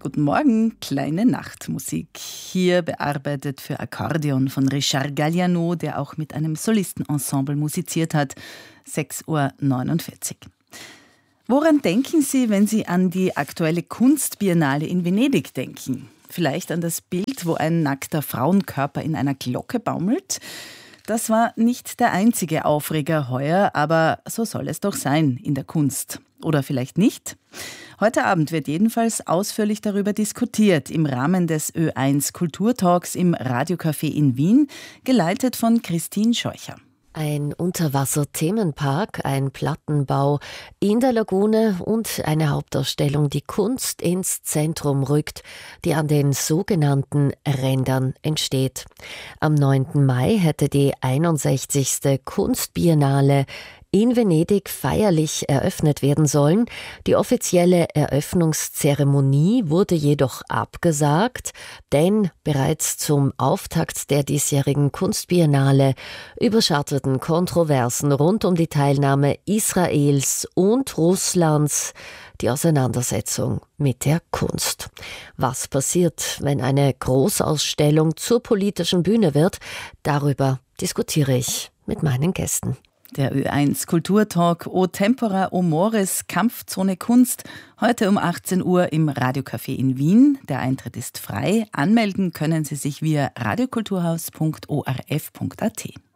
Guten Morgen, kleine Nachtmusik. Hier bearbeitet für Akkordeon von Richard Galliano, der auch mit einem Solistenensemble musiziert hat. 6:49 Uhr. Woran denken Sie, wenn Sie an die aktuelle Kunstbiennale in Venedig denken? Vielleicht an das Bild, wo ein nackter Frauenkörper in einer Glocke baumelt? Das war nicht der einzige Aufreger heuer, aber so soll es doch sein in der Kunst. Oder vielleicht nicht? Heute Abend wird jedenfalls ausführlich darüber diskutiert im Rahmen des Ö1 Kulturtalks im Radiocafé in Wien, geleitet von Christine Scheucher. Ein Unterwasser-Themenpark, ein Plattenbau in der Lagune und eine Hauptausstellung, die Kunst ins Zentrum rückt, die an den sogenannten Rändern entsteht. Am 9. Mai hätte die 61. Kunstbiennale in Venedig feierlich eröffnet werden sollen. Die offizielle Eröffnungszeremonie wurde jedoch abgesagt, denn bereits zum Auftakt der diesjährigen Kunstbiennale überschatteten Kontroversen rund um die Teilnahme Israels und Russlands die Auseinandersetzung mit der Kunst. Was passiert, wenn eine Großausstellung zur politischen Bühne wird? Darüber diskutiere ich mit meinen Gästen. Der Ö1 Kulturtalk O Tempora O Mores Kampfzone Kunst, heute um 18 Uhr im Radiocafé in Wien. Der Eintritt ist frei. Anmelden können Sie sich via radiokulturhaus.orf.at.